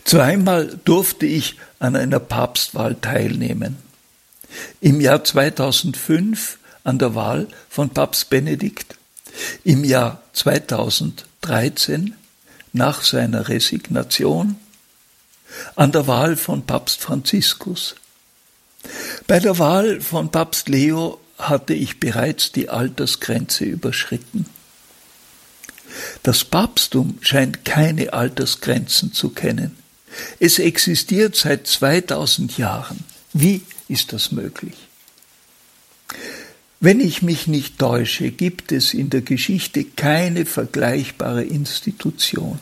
Zweimal durfte ich an einer Papstwahl teilnehmen. Im Jahr 2005 an der Wahl von Papst Benedikt, im Jahr 2013 nach seiner Resignation, an der Wahl von Papst Franziskus. Bei der Wahl von Papst Leo hatte ich bereits die Altersgrenze überschritten. Das Papsttum scheint keine Altersgrenzen zu kennen. Es existiert seit 2000 Jahren. Wie ist das möglich? Wenn ich mich nicht täusche, gibt es in der Geschichte keine vergleichbare Institution.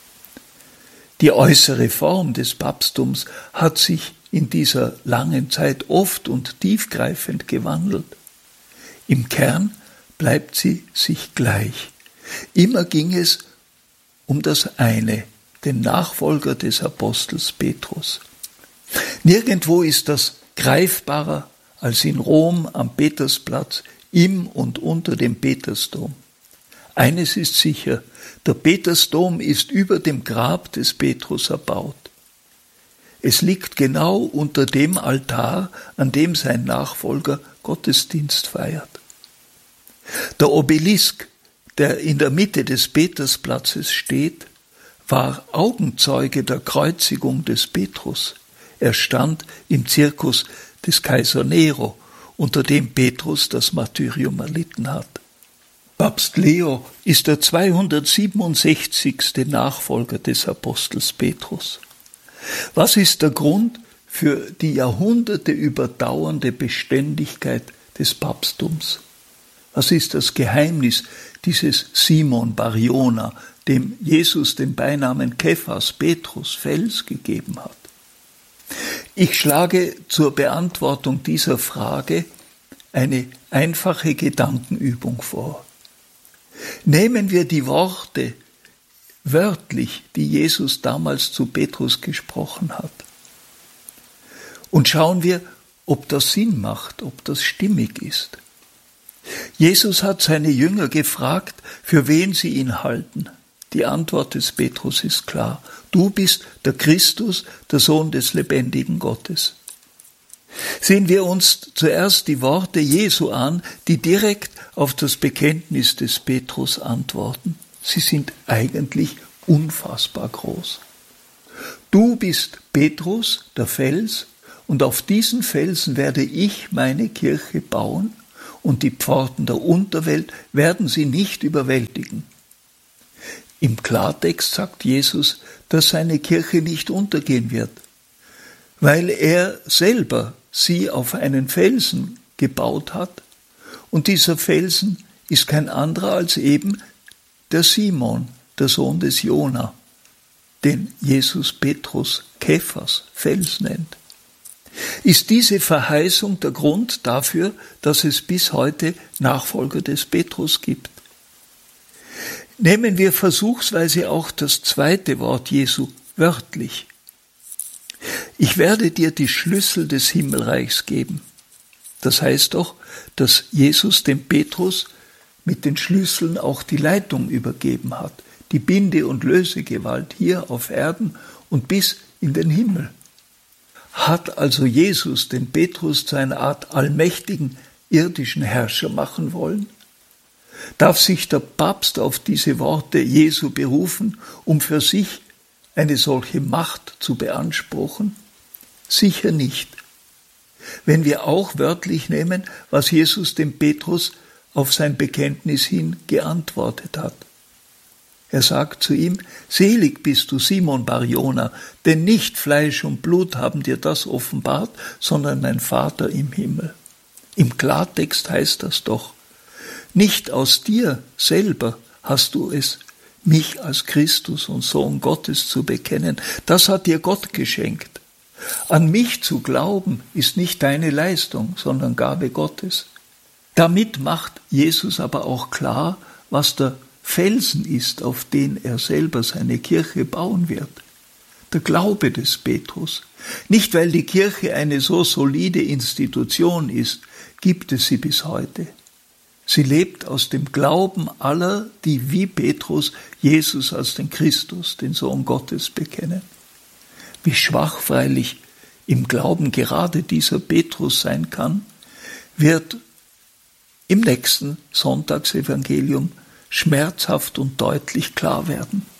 Die äußere Form des Papsttums hat sich in dieser langen Zeit oft und tiefgreifend gewandelt. Im Kern bleibt sie sich gleich. Immer ging es um das eine, den Nachfolger des Apostels Petrus. Nirgendwo ist das greifbarer als in Rom am Petersplatz, im und unter dem Petersdom. Eines ist sicher, der Petersdom ist über dem Grab des Petrus erbaut. Es liegt genau unter dem Altar, an dem sein Nachfolger Gottesdienst feiert. Der Obelisk, der in der Mitte des Petersplatzes steht, war Augenzeuge der Kreuzigung des Petrus. Er stand im Zirkus des Kaiser Nero, unter dem Petrus das Martyrium erlitten hat. Papst Leo ist der 267. Nachfolger des Apostels Petrus. Was ist der Grund für die Jahrhunderte überdauernde Beständigkeit des Papsttums? Was ist das Geheimnis dieses Simon Bar-Jona, dem Jesus den Beinamen Kephas, Petrus, Fels gegeben hat? Ich schlage zur Beantwortung dieser Frage eine einfache Gedankenübung vor. Nehmen wir die Worte wörtlich, die Jesus damals zu Petrus gesprochen hat, und schauen wir, ob das Sinn macht, ob das stimmig ist. Jesus hat seine Jünger gefragt, für wen sie ihn halten. Die Antwort des Petrus ist klar. Du bist der Christus, der Sohn des lebendigen Gottes. Sehen wir uns zuerst die Worte Jesu an, die direkt auf das Bekenntnis des Petrus antworten. Sie sind eigentlich unfassbar groß. Du bist Petrus, der Fels, und auf diesen Felsen werde ich meine Kirche bauen, und die Pforten der Unterwelt werden sie nicht überwältigen. Im Klartext sagt Jesus, dass seine Kirche nicht untergehen wird, weil er selber sie auf einen Felsen gebaut hat, und dieser Felsen ist kein anderer als eben der Simon, der Sohn des Jona, den Jesus Petrus Kephas, Fels nennt. Ist diese Verheißung der Grund dafür, dass es bis heute Nachfolger des Petrus gibt? Nehmen wir versuchsweise auch das zweite Wort Jesu wörtlich. Ich werde dir die Schlüssel des Himmelreichs geben. Das heißt doch, dass Jesus dem Petrus mit den Schlüsseln auch die Leitung übergeben hat, die Binde- und Lösegewalt hier auf Erden und bis in den Himmel. Hat also Jesus den Petrus zu einer Art allmächtigen irdischen Herrscher machen wollen? Darf sich der Papst auf diese Worte Jesu berufen, um für sich eine solche Macht zu beanspruchen? Sicher nicht. Wenn wir auch wörtlich nehmen, was Jesus dem Petrus auf sein Bekenntnis hin geantwortet hat. Er sagt zu ihm, selig bist du, Simon Bar-Jona, denn nicht Fleisch und Blut haben dir das offenbart, sondern mein Vater im Himmel. Im Klartext heißt das doch, nicht aus dir selber hast du es, mich als Christus und Sohn Gottes zu bekennen. Das hat dir Gott geschenkt. An mich zu glauben ist nicht deine Leistung, sondern Gabe Gottes. Damit macht Jesus aber auch klar, was der Felsen ist, auf den er selber seine Kirche bauen wird. Der Glaube des Petrus. Nicht, weil die Kirche eine so solide Institution ist, gibt es sie bis heute. Sie lebt aus dem Glauben aller, die wie Petrus Jesus als den Christus, den Sohn Gottes, bekennen. wie schwach freilich im Glauben gerade dieser Petrus sein kann, wird im nächsten Sonntagsevangelium schmerzhaft und deutlich klar werden.